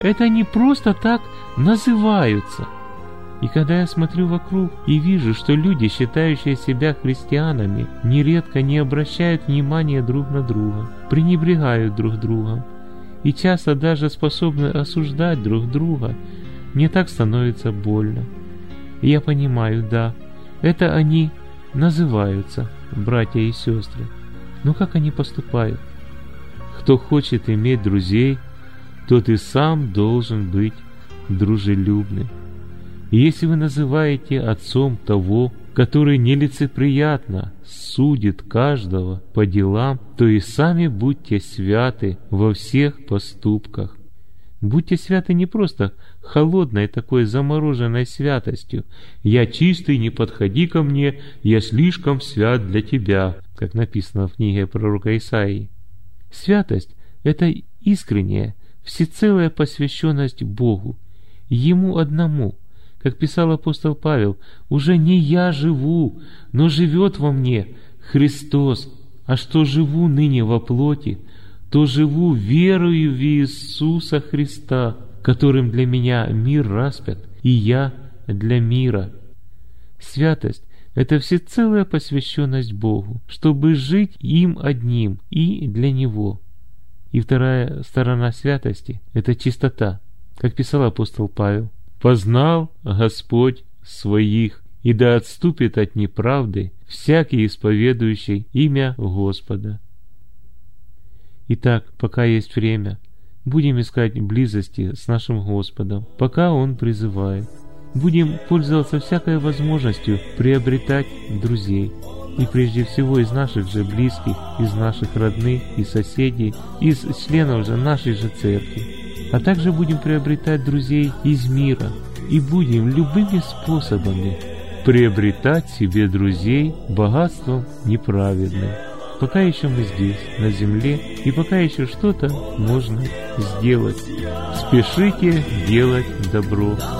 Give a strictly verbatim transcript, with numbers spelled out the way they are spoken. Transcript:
Это не просто так называются. И когда я смотрю вокруг и вижу, что люди, считающие себя христианами, нередко не обращают внимания друг на друга, пренебрегают друг другом и часто даже способны осуждать друг друга, мне так становится больно. И я понимаю, да, это они называются братья и сестры. Но как они поступают? Кто хочет иметь друзей, тот и сам должен быть дружелюбным. И если вы называете отцом того, который нелицеприятно судит каждого по делам, то и сами будьте святы во всех поступках. Будьте святы не просто холодной такой замороженной святостью. «Я чистый, не подходи ко мне, я слишком свят для тебя», как написано в книге пророка Исаии. Святость — это искренняя, всецелая посвященность Богу, Ему одному. Как писал апостол Павел, «Уже не я живу, но живет во мне Христос, а что живу ныне во плоти, то живу верою в Иисуса Христа, которым для меня мир распят, и я для мира». Святость — это всецелая посвященность Богу, чтобы жить им одним и для Него. И вторая сторона святости — это чистота. Как писал апостол Павел, «Познал Господь своих, и да отступит от неправды всякий исповедующий имя Господа». Итак, пока есть время, будем искать близости с нашим Господом, пока Он призывает. Будем пользоваться всякой возможностью приобретать друзей. И прежде всего из наших же близких, из наших родных и соседей, из членов же нашей же церкви. А также будем приобретать друзей из мира и будем любыми способами приобретать себе друзей богатством неправедным. Пока еще мы здесь, на земле, и пока еще что-то можно сделать. Спешите делать добро.